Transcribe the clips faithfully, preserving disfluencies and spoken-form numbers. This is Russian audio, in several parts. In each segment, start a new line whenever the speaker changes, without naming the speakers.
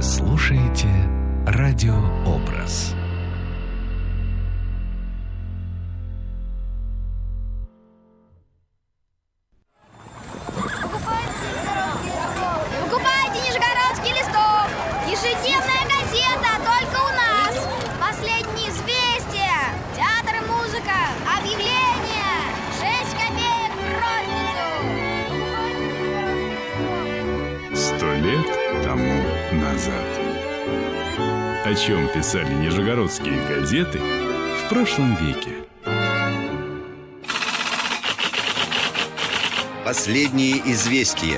Вы слушаете Радиообраз.
Покупайте Нижегородский листок. Ежедневная газета только у нас. Последние известия, театр и музыка, объявления. Шесть копеек в розницу.
Сто лет тому назад. О чем писали нижегородские газеты в прошлом веке.
Последние известия.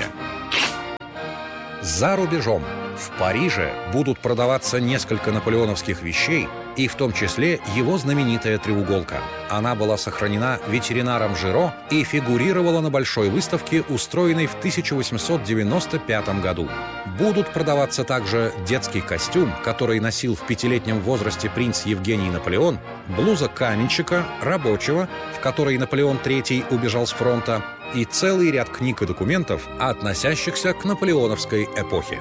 За рубежом, в Париже, будут продаваться несколько наполеоновских вещей, и в том числе его знаменитая треуголка. Она была сохранена ветеринаром Жиро и фигурировала на большой выставке, устроенной в тысяча восемьсот девяносто пятом году. Будут продаваться также детский костюм, который носил в пятилетнем возрасте принц Евгений Наполеон, блуза каменщика, рабочего, в которой Наполеон третий убежал с фронта, и целый ряд книг и документов, относящихся к наполеоновской эпохе.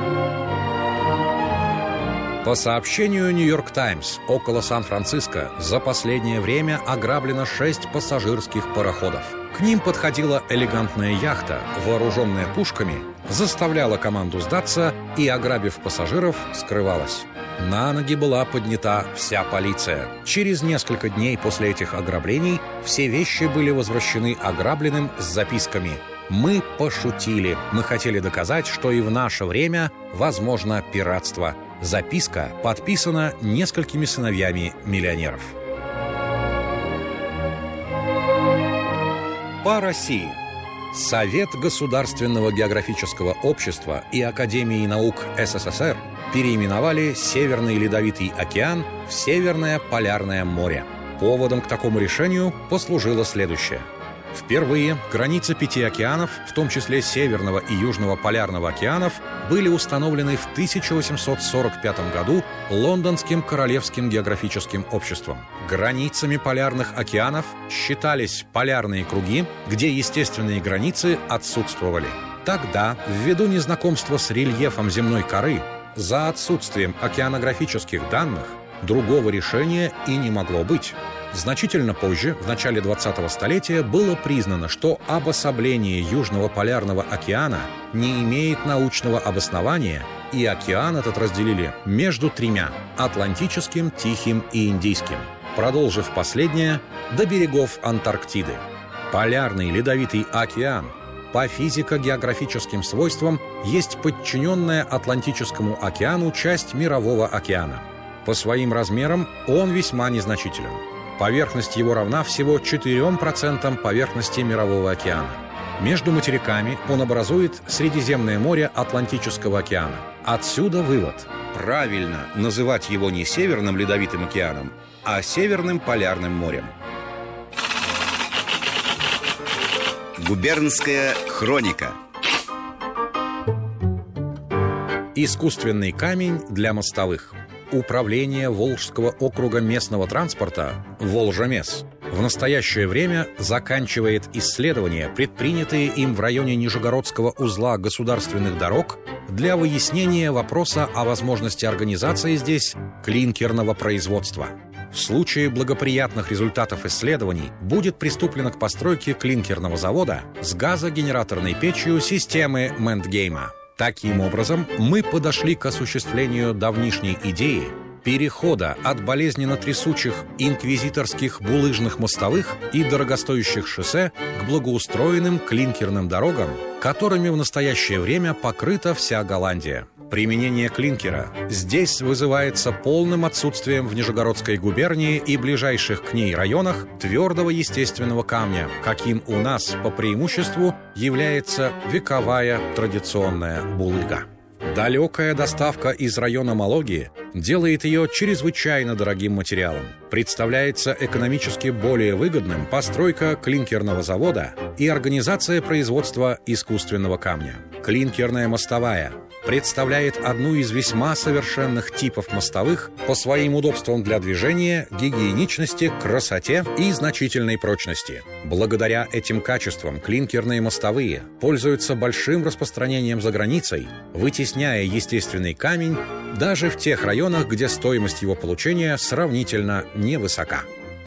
По сообщению «Нью-Йорк Таймс», около Сан-Франциско за последнее время ограблено шесть пассажирских пароходов. К ним подходила элегантная яхта, вооруженная пушками, заставляла команду сдаться и, ограбив пассажиров, скрывалась. На ноги была поднята вся полиция. Через несколько дней после этих ограблений все вещи были возвращены ограбленным с записками: «Мы пошутили, мы хотели доказать, что и в наше время возможно пиратство». Записка подписана несколькими сыновьями миллионеров. По России. Совет Государственного географического общества и Академии наук СССР переименовали Северный Ледовитый океан в Северное Полярное море. Поводом к такому решению послужило следующее. Впервые границы пяти океанов, в том числе Северного и Южного полярного океанов, были установлены в тысяча восемьсот сорок пятом году Лондонским Королевским географическим обществом. Границами полярных океанов считались полярные круги, где естественные границы отсутствовали. Тогда, ввиду незнакомства с рельефом земной коры, за отсутствием океанографических данных, другого решения и не могло быть. Значительно позже, в начале двадцатого столетия, было признано, что обособление Южного полярного океана не имеет научного обоснования, и океан этот разделили между тремя – Атлантическим, Тихим и Индийским, продолжив последнее до берегов Антарктиды. Полярный ледовитый океан по физико-географическим свойствам есть подчиненная Атлантическому океану часть Мирового океана. По своим размерам он весьма незначителен. Поверхность его равна всего четырем процентам поверхности Мирового океана. Между материками он образует Средиземное море Атлантического океана. Отсюда вывод. Правильно называть его не Северным Ледовитым океаном, а Северным Полярным морем.
Губернская хроника.
Искусственный камень для мостовых. Управление Волжского округа местного транспорта «Волжамес» в настоящее время заканчивает исследования, предпринятые им в районе Нижегородского узла государственных дорог для выяснения вопроса о возможности организации здесь клинкерного производства. В случае благоприятных результатов исследований будет приступлено к постройке клинкерного завода с газогенераторной печью системы Ментгейма. Таким образом, мы подошли к осуществлению давнишней идеи перехода от болезненно трясучих инквизиторских булыжных мостовых и дорогостоящих шоссе к благоустроенным клинкерным дорогам, которыми в настоящее время покрыта вся Голландия. Применение клинкера здесь вызывается полным отсутствием в Нижегородской губернии и ближайших к ней районах твердого естественного камня, каким у нас по преимуществу является вековая традиционная булыга. Далекая доставка из района Малоги делает ее чрезвычайно дорогим материалом. Представляется экономически более выгодным постройка клинкерного завода и организация производства искусственного камня. Клинкерная мостовая представляет одну из весьма совершенных типов мостовых по своим удобствам для движения, гигиеничности, красоте и значительной прочности. Благодаря этим качествам клинкерные мостовые пользуются большим распространением за границей, вытесняя естественный камень даже в тех районах, где стоимость его получения сравнительно невысока.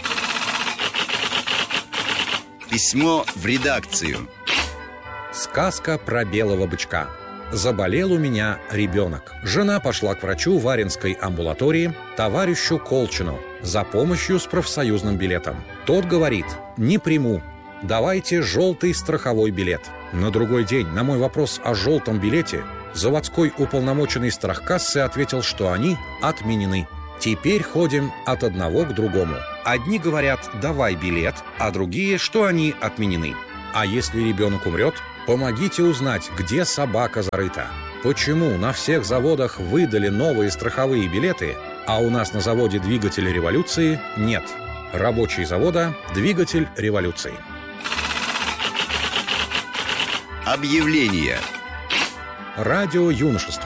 Письмо в редакцию.
Сказка про белого бычка. Заболел у меня ребенок. Жена пошла к врачу в Аринской амбулатории, товарищу Колчину, за помощью с профсоюзным билетом. Тот говорит: не приму, давайте желтый страховой билет. На другой день на мой вопрос о желтом билете заводской уполномоченный страхкассы ответил, что они отменены. Теперь ходим от одного к другому. Одни говорят: давай билет, а другие, что они отменены. А если ребенок умрет, помогите узнать, где собака зарыта. Почему на всех заводах выдали новые страховые билеты, а у нас на заводе двигателя революции нет? Рабочий завода – двигатель революции.
Объявление.
Радио юношества.